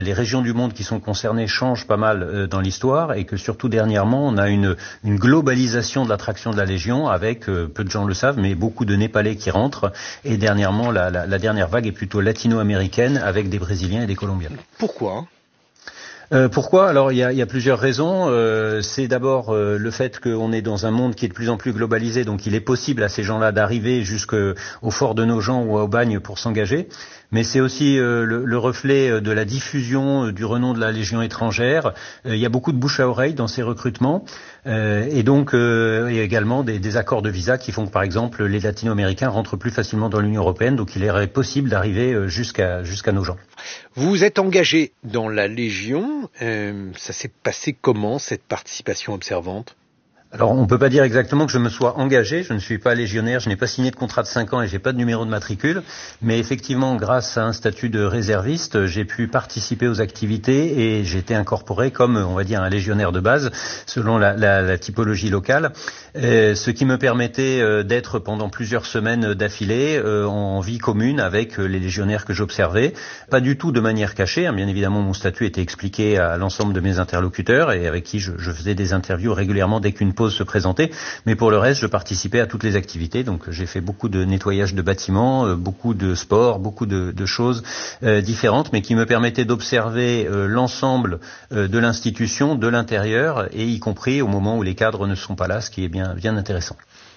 Les régions du monde qui sont concernées changent pas mal dans l'histoire et que surtout dernièrement, on a une globalisation de l'attraction de la Légion avec, peu de gens le savent, mais beaucoup de Népalais qui rentrent. Et dernièrement, la dernière vague est plutôt latino-américaine avec des Brésiliens et des Colombiens. Pourquoi ? Pourquoi ? Alors il y a plusieurs raisons. C'est d'abord le fait qu'on est dans un monde qui est de plus en plus globalisé, donc il est possible à ces gens-là d'arriver jusqu'au fort de Nogent ou au Bagne pour s'engager. Mais c'est aussi le reflet de la diffusion du renom de la Légion étrangère. Il y a beaucoup de bouche à oreille dans ces recrutements. Et donc il y a également des accords de visa qui font que, par exemple, les latino-américains rentrent plus facilement dans l'Union européenne. Donc il est possible d'arriver jusqu'à Nogent. Vous êtes engagé dans la Légion. Ça s'est passé comment, cette participation observante ? Alors, on peut pas dire exactement que je me sois engagé. Je ne suis pas légionnaire, je n'ai pas signé de contrat de 5 ans et j'ai pas de numéro de matricule. Mais effectivement, grâce à un statut de réserviste, j'ai pu participer aux activités et j'ai été incorporé comme, on va dire, un légionnaire de base, selon la typologie locale. Ce qui me permettait d'être pendant plusieurs semaines d'affilée en vie commune avec les légionnaires que j'observais. Pas du tout de manière cachée. Bien évidemment, mon statut était expliqué à l'ensemble de mes interlocuteurs et avec qui je faisais des interviews régulièrement dès qu'une se présenter, mais pour le reste, je participais à toutes les activités. Donc, j'ai fait beaucoup de nettoyage de bâtiments, beaucoup de sport, beaucoup de choses différentes, mais qui me permettaient d'observer l'ensemble de l'institution, de l'intérieur, et y compris au moment où les cadres ne sont pas là, ce qui est bien intéressant.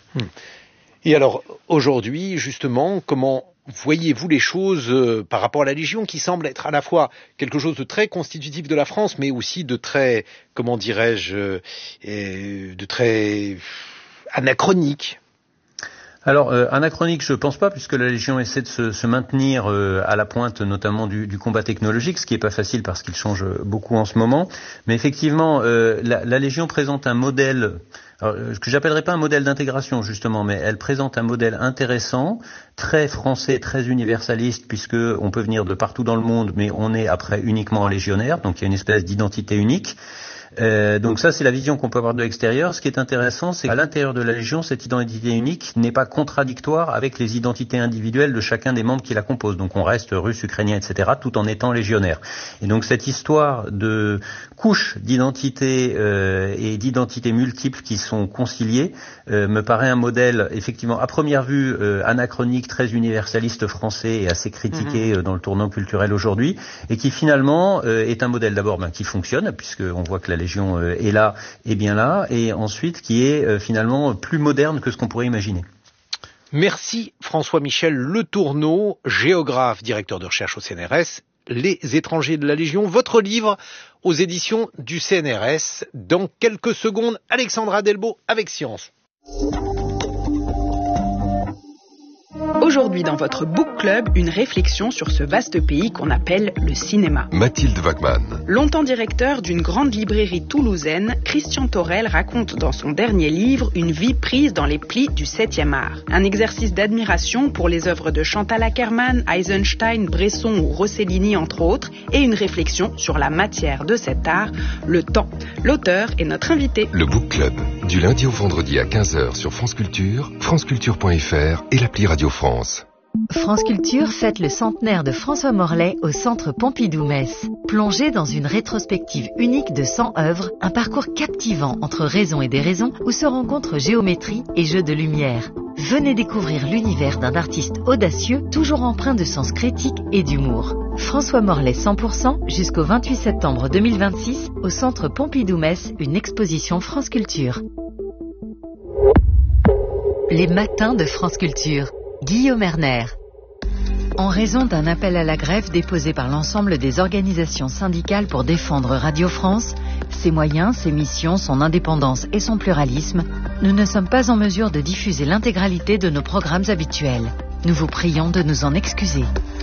Et alors, aujourd'hui, justement, comment voyez-vous les choses par rapport à la Légion, qui semble être à la fois quelque chose de très constitutif de la France, mais aussi de très, comment dirais-je, de très anachronique ? Alors, anachronique, je pense pas, puisque la Légion essaie de se maintenir à la pointe, notamment du combat technologique, ce qui est pas facile parce qu'il change beaucoup en ce moment. Mais effectivement, la Légion présente un modèle, alors, que j'appellerais pas un modèle d'intégration justement, mais elle présente un modèle intéressant, très français, très universaliste, puisque on peut venir de partout dans le monde, mais on est après uniquement légionnaire, donc il y a une espèce d'identité unique. Donc ça, c'est la vision qu'on peut avoir de l'extérieur. Ce qui est intéressant, c'est qu'à l'intérieur de la Légion, cette identité unique n'est pas contradictoire avec les identités individuelles de chacun des membres qui la composent. Donc on reste russe, ukrainien, etc., tout en étant légionnaire. Et donc cette histoire de couches d'identité et d'identités multiples qui sont conciliées me paraît un modèle, effectivement, à première vue, anachronique, très universaliste français et assez critiqué dans le tournant culturel aujourd'hui, et qui finalement est un modèle d'abord qui fonctionne, puisqu'on voit que la Légion est là et bien là, et ensuite qui est finalement plus moderne que ce qu'on pourrait imaginer. Merci François-Michel Le Tourneau, géographe, directeur de recherche au CNRS, Les étrangers de la Légion, votre livre aux éditions du CNRS. Dans quelques secondes, Alexandra Delbo avec Science. Aujourd'hui dans votre Book Club, une réflexion sur ce vaste pays qu'on appelle le cinéma. Mathilde Wagman. Longtemps directeur d'une grande librairie toulousaine, Christian Thorel raconte dans son dernier livre une vie prise dans les plis du 7e art. Un exercice d'admiration pour les œuvres de Chantal Akerman, Eisenstein, Bresson ou Rossellini entre autres, et une réflexion sur la matière de cet art, le temps. L'auteur est notre invité. Le Book Club, du lundi au vendredi à 15h sur France Culture, franceculture.fr et l'appli Radio France. France Culture fête le centenaire de François Morlet au Centre Pompidou-Metz. Plongez dans une rétrospective unique de 100 œuvres, un parcours captivant entre raison et déraison où se rencontrent géométrie et jeux de lumière. Venez découvrir l'univers d'un artiste audacieux, toujours empreint de sens critique et d'humour. François Morlet 100% jusqu'au 28 septembre 2026 au Centre Pompidou-Metz, une exposition France Culture. Les matins de France Culture. Guillaume Erner. En raison d'un appel à la grève déposé par l'ensemble des organisations syndicales pour défendre Radio France, ses moyens, ses missions, son indépendance et son pluralisme, nous ne sommes pas en mesure de diffuser l'intégralité de nos programmes habituels. Nous vous prions de nous en excuser.